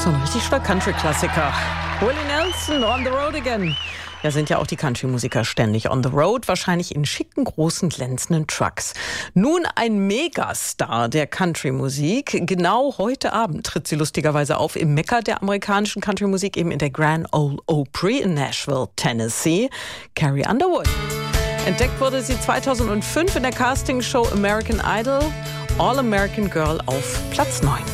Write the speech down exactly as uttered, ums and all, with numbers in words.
So ein richtig schöner Country-Klassiker. Willie Nelson, On the Road Again. Ja, sind ja auch die Country-Musiker ständig on the road, wahrscheinlich in schicken, großen, glänzenden Trucks. Nun ein Megastar der Country-Musik. Genau heute Abend tritt sie lustigerweise auf im Mekka der amerikanischen Country-Musik, eben in der Grand Ole Opry in Nashville, Tennessee. Carrie Underwood. Entdeckt wurde sie zweitausendfünf in der Castingshow American Idol. All American Girl auf Platz neun.